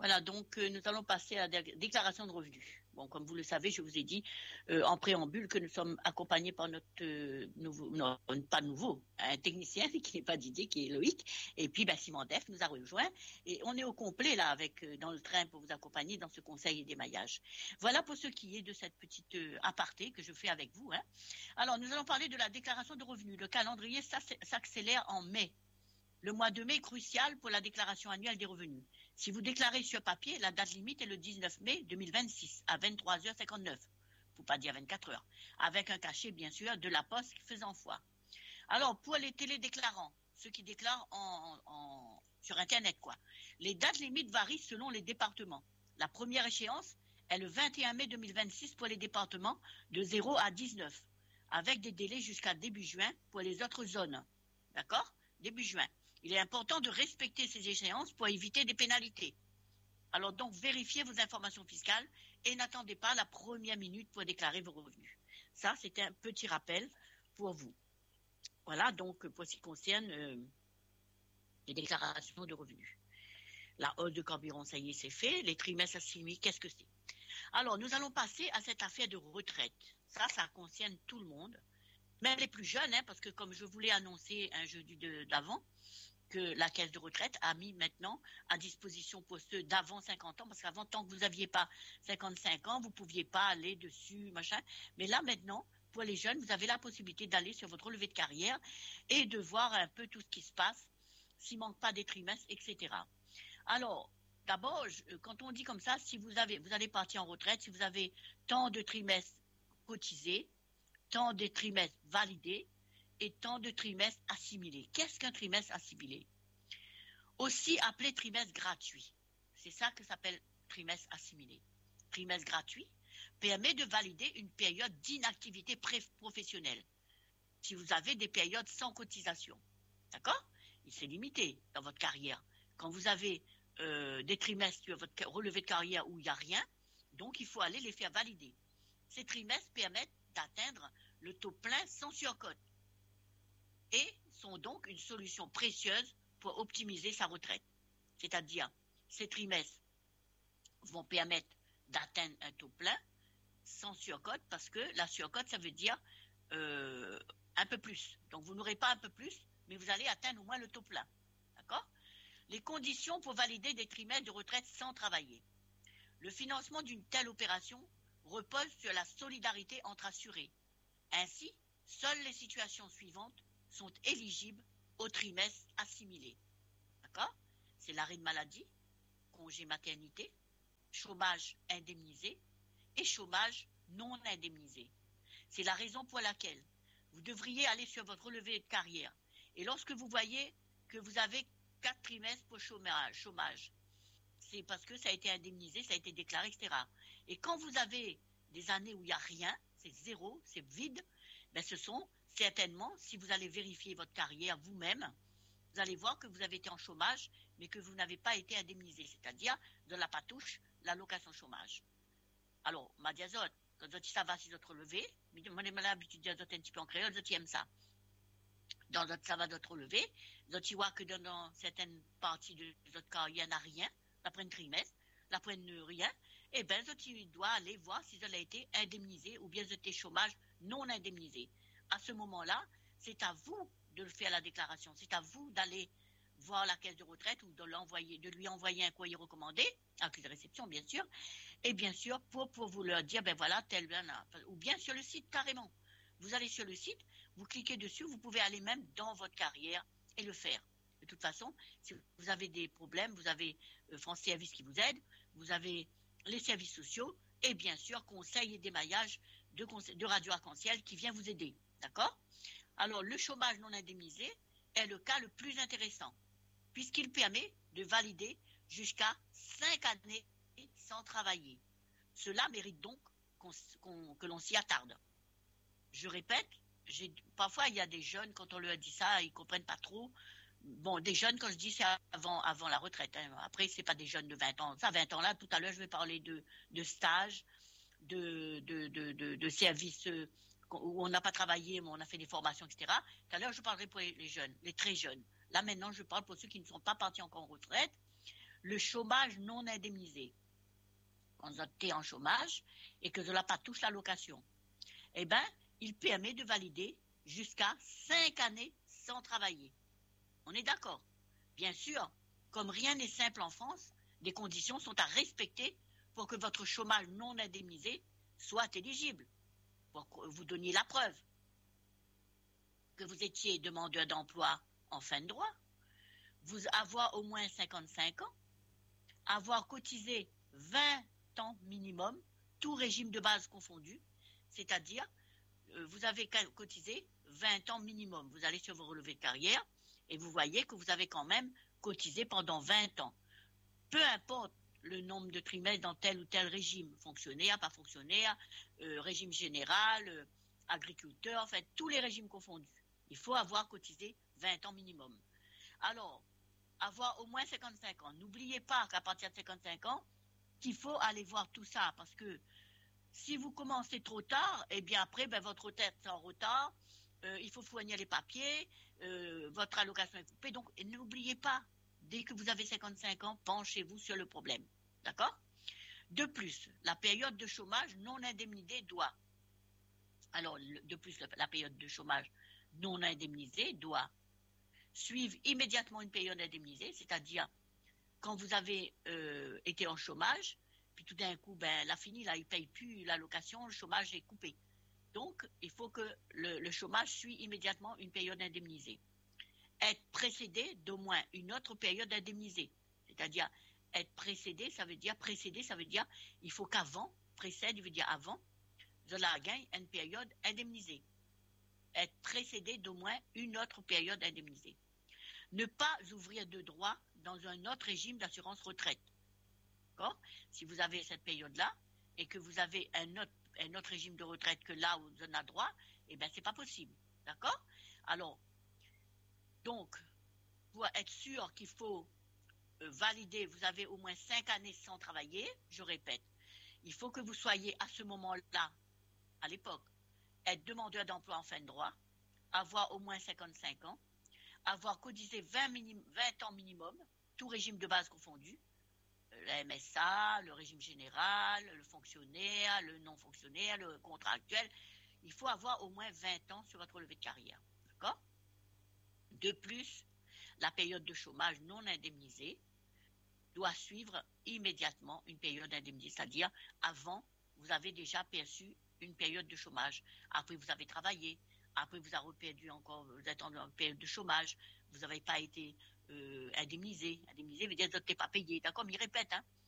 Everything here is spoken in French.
Voilà, donc nous allons passer à la déclaration de revenus. Bon, comme vous le savez, je vous ai dit en préambule que nous sommes accompagnés par notre non, pas nouveau, un technicien qui n'est pas Didier, qui est Loïc, et puis Simon Def nous a rejoint, et on est au complet là avec dans le train pour vous accompagner dans ce conseil d'émaillage. Voilà pour ce qui est de cette petite aparté que je fais avec vous. Alors, nous allons parler de la déclaration de revenus. Le calendrier s'accélère en mai. Le mois de mai est crucial pour la déclaration annuelle des revenus. Si vous déclarez sur papier, la date limite est le 19 mai 2026 à 23h59. Il ne faut pas dire 24 heures. Avec un cachet, bien sûr, de la poste faisant foi. Alors, pour les télédéclarants, ceux qui déclarent sur Internet, les dates limites varient selon les départements. La première échéance est le 21 mai 2026 pour les départements de 0 à 19, avec des délais jusqu'à début juin pour les autres zones. D'accord ? Début juin. Il est important de respecter ces échéances pour éviter des pénalités. Alors donc, vérifiez vos informations fiscales et n'attendez pas la première minute pour déclarer vos revenus. Ça, c'était un petit rappel pour vous. Voilà, donc, pour ce qui concerne les déclarations de revenus. La hausse de carburant, ça y est, c'est fait. Les trimestres assimilés, qu'est-ce que c'est ? Alors, nous allons passer à cette affaire de retraite. Ça concerne tout le monde. Même les plus jeunes, parce que comme je vous l'ai annoncé un jeudi d'avant, que la caisse de retraite a mis maintenant à disposition pour ceux d'avant 50 ans, parce qu'avant, tant que vous n'aviez pas 55 ans, vous ne pouviez pas aller dessus, machin. Mais là, maintenant, pour les jeunes, vous avez la possibilité d'aller sur votre relevé de carrière et de voir un peu tout ce qui se passe, s'il ne manque pas des trimestres, etc. Alors, d'abord, quand on dit comme ça, si vous allez partir en retraite, si vous avez tant de trimestres cotisés, tant de trimestres validés, et tant de trimestres assimilés. Qu'est-ce qu'un trimestre assimilé ? Aussi appelé trimestre gratuit. C'est ça que s'appelle trimestre assimilé. Trimestre gratuit permet de valider une période d'inactivité professionnelle. Si vous avez des périodes sans cotisation. D'accord ? Il s'est limité dans votre carrière. Quand vous avez des trimestres sur votre relevé de carrière où il n'y a rien, donc il faut aller les faire valider. Ces trimestres permettent d'atteindre le taux plein sans surcote et sont donc une solution précieuse pour optimiser sa retraite. C'est-à-dire, ces trimestres vont permettre d'atteindre un taux plein sans surcote, parce que la surcote, ça veut dire un peu plus. Donc, vous n'aurez pas un peu plus, mais vous allez atteindre au moins le taux plein. D'accord ? Les conditions pour valider des trimestres de retraite sans travailler. Le financement d'une telle opération repose sur la solidarité entre assurés. Ainsi, seules les situations suivantes sont éligibles au trimestre assimilé. D'accord ? C'est l'arrêt de maladie, congé maternité, chômage indemnisé et chômage non indemnisé. C'est la raison pour laquelle vous devriez aller sur votre relevé de carrière. Et lorsque vous voyez que vous avez 4 trimestres pour chômage, c'est parce que ça a été indemnisé, ça a été déclaré, etc. Et quand vous avez des années où il n'y a rien, c'est zéro, c'est vide, ce sont certainement, si vous allez vérifier votre carrière vous-même, vous allez voir que vous avez été en chômage, mais que vous n'avez pas été indemnisé, c'est-à-dire de la patouche, l'allocation chômage. Alors, ma diazote, quand ça va si votre relevé, mais on a l'habitude de dire un petit peu en créole, vous aiment ça. Dans notre ça va d'autres relevé, vous voyez que dans certaines parties de votre carrière, il n'y a rien, après un trimestre, après rien, et bien, vous doit aller voir si vous avez été indemnisé ou bien vous êtes chômage non indemnisé. À ce moment-là, c'est à vous de le faire la déclaration. C'est à vous d'aller voir la caisse de retraite ou de lui envoyer un courrier recommandé, accusé de réception bien sûr, et bien sûr pour vous leur dire, voilà, tel, ou bien sur le site carrément. Vous allez sur le site, vous cliquez dessus, vous pouvez aller même dans votre carrière et le faire. De toute façon, si vous avez des problèmes, vous avez France Service qui vous aide, vous avez les services sociaux et bien sûr conseil et démaillage de Radio Arc-en-Ciel qui vient vous aider. D'accord ? Alors, le chômage non indemnisé est le cas le plus intéressant, puisqu'il permet de valider jusqu'à 5 années sans travailler. Cela mérite donc que l'on s'y attarde. Je répète, parfois il y a des jeunes, quand on leur dit ça, ils ne comprennent pas trop. Bon, des jeunes, quand je dis c'est avant la retraite. Après, ce n'est pas des jeunes de 20 ans. Ça, 20 ans là, tout à l'heure, je vais parler de stage, de services où on n'a pas travaillé, mais on a fait des formations, etc. Tout à l'heure, je parlerai pour les jeunes, les très jeunes. Là, maintenant, je parle pour ceux qui ne sont pas partis encore en retraite. le chômage non indemnisé. Quand vous êtes en chômage et que vous n'avez pas touché l'allocation, eh bien, il permet de valider jusqu'à 5 années sans travailler. On est d'accord? Bien sûr, comme rien n'est simple en France, des conditions sont à respecter pour que votre chômage non indemnisé soit éligible, pour que vous donniez la preuve que vous étiez demandeur d'emploi en fin de droit, vous avoir au moins 55 ans, avoir cotisé 20 ans minimum, tout régime de base confondu, c'est-à-dire vous avez cotisé 20 ans minimum. Vous allez sur vos relevés de carrière et vous voyez que vous avez quand même cotisé pendant 20 ans. Peu importe le nombre de trimestres dans tel ou tel régime, fonctionnaire, pas fonctionnaire, régime général, agriculteur, en fait, tous les régimes confondus. Il faut avoir cotisé 20 ans minimum. Alors, avoir au moins 55 ans. N'oubliez pas qu'à partir de 55 ans, qu'il faut aller voir tout ça, parce que si vous commencez trop tard, eh bien après, votre retraite est en retard, il faut fournir les papiers, votre allocation est coupée. Donc, n'oubliez pas, dès que vous avez 55 ans, penchez-vous sur le problème. D'accord? De plus, la période de chômage non indemnisée doit. Alors, de plus, la période de chômage non indemnisée doit suivre immédiatement une période indemnisée, c'est-à-dire quand vous avez été en chômage, puis tout d'un coup, la fini, là, il ne paye plus l'allocation, le chômage est coupé. Donc, il faut que le chômage suit immédiatement une période indemnisée. Être précédé d'au moins une autre période indemnisée. C'est-à-dire, être précédé, ça veut dire, il faut qu'avant, précède, il veut dire avant, cela gagne une période indemnisée. Être précédé d'au moins une autre période indemnisée. Ne pas ouvrir de droit dans un autre régime d'assurance retraite. D'accord? Si vous avez cette période-là et que vous avez un autre régime de retraite que là où vous en avez droit, eh bien, c'est pas possible. D'accord? Alors, donc, pour être sûr qu'il faut valider, vous avez au moins 5 années sans travailler, je répète, il faut que vous soyez à ce moment-là, à l'époque, être demandeur d'emploi en fin de droit, avoir au moins 55 ans, avoir cotisé 20 ans minimum, tout régime de base confondu, la MSA, le régime général, le fonctionnaire, le non-fonctionnaire, le contractuel. Il faut avoir au moins 20 ans sur votre relevé de carrière. D'accord? De plus, la période de chômage non indemnisée doit suivre immédiatement une période indemnisée, c'est-à-dire avant, vous avez déjà perçu une période de chômage. Après, vous avez travaillé. Après, vous avez perdu encore, vous êtes en période de chômage. Vous n'avez pas été indemnisé. Indemnisé veut dire que vous n'êtes pas payé. D'accord? Mais il répète, hein?